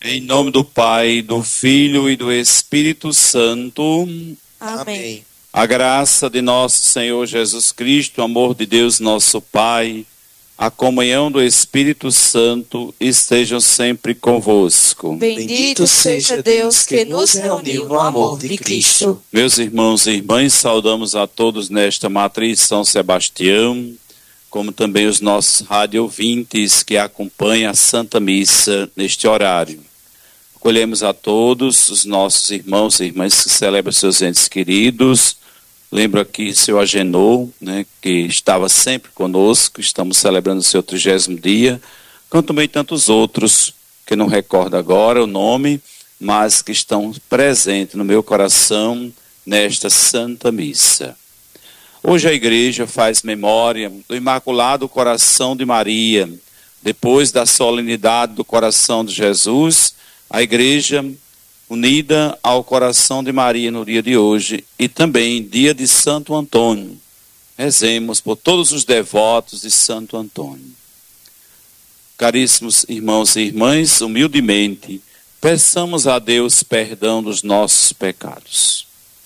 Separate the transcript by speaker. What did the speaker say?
Speaker 1: Em nome do Pai, do Filho e do Espírito Santo.
Speaker 2: Amém.
Speaker 1: A graça de nosso Senhor Jesus Cristo, o amor de Deus nosso Pai, a comunhão do Espírito Santo estejam sempre convosco.
Speaker 2: Bendito seja Deus que nos reuniu no amor de Cristo.
Speaker 1: Meus irmãos e irmãs, saudamos a todos nesta matriz São Sebastião, como também os nossos rádio ouvintes que acompanham a Santa Missa neste horário. Acolhemos a todos os nossos irmãos e irmãs que celebram seus entes queridos. Lembro aqui seu Agenor, que estava sempre conosco, estamos celebrando o seu 30º dia, como também tantos outros, que não recordo agora o nome, mas que estão presentes no meu coração nesta Santa Missa. Hoje a igreja faz memória do Imaculado Coração de Maria. Depois da solenidade do Coração de Jesus, a igreja unida ao Coração de Maria no dia de hoje e também dia de Santo Antônio. Rezemos por todos os devotos de Santo Antônio. Caríssimos irmãos e irmãs, humildemente, peçamos a Deus perdão dos nossos pecados.